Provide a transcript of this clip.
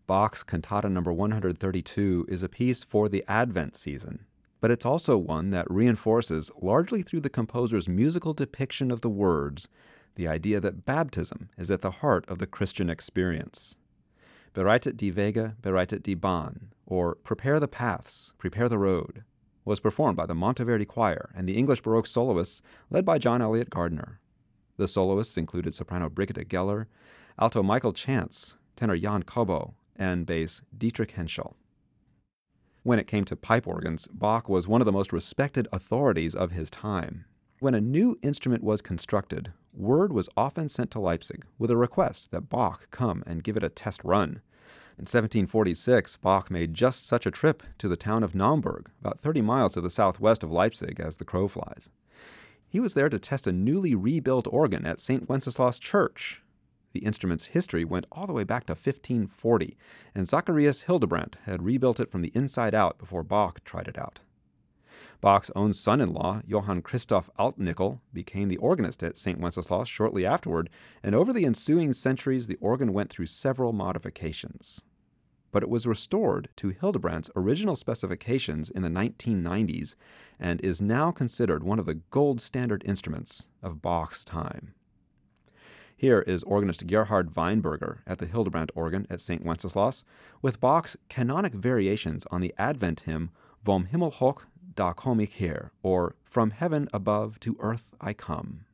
Bach's Cantata No. 132 is a piece for the Advent season, but it's also one that reinforces, largely through the composer's musical depiction of the words, the idea that baptism is at the heart of the Christian experience. Bereitet die Wege, bereitet die Bahn, or Prepare the Paths, Prepare the Road, was performed by the Monteverdi Choir and the English Baroque soloists led by John Eliot Gardiner. The soloists included soprano Brigitte Geller, alto Michael Chance, tenor Jan Kobo, and bass Dietrich Henschel. When it came to pipe organs, Bach was one of the most respected authorities of his time. When a new instrument was constructed, word was often sent to Leipzig with a request that Bach come and give it a test run. In 1746, Bach made just such a trip to the town of Naumburg, about 30 miles to the southwest of Leipzig as the crow flies. He was there to test a newly rebuilt organ at St. Wenceslaus Church. The instrument's history went all the way back to 1540, and Zacharias Hildebrandt had rebuilt it from the inside out before Bach tried it out. Bach's own son-in-law, Johann Christoph Altnickel, became the organist at St. Wenceslaus shortly afterward, and over the ensuing centuries the organ went through several modifications. But it was restored to Hildebrandt's original specifications in the 1990s and is now considered one of the gold standard instruments of Bach's time. Here is organist Gerhard Weinberger at the Hildebrandt organ at St. Wenceslaus with Bach's canonic variations on the Advent hymn Vom Himmel hoch, da komm ich her, or From Heaven Above to Earth I Come.